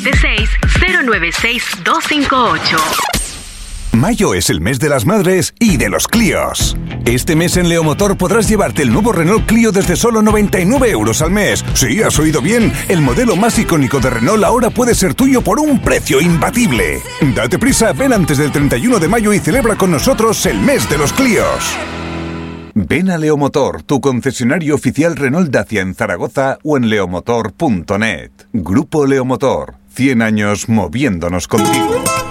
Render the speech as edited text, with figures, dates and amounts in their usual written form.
258. Mayo es el mes de las madres y de los Clios. Este mes en Leomotor podrás llevarte el nuevo Renault Clio desde solo 99 euros al mes. Sí, has oído bien. El modelo más icónico de Renault ahora puede ser tuyo por un precio imbatible. Date prisa, ven antes del 31 de mayo y celebra con nosotros el mes de los Clios. Ven a Leomotor, tu concesionario oficial Renault Dacia en Zaragoza o en leomotor.net. Grupo Leomotor, 100 años moviéndonos contigo.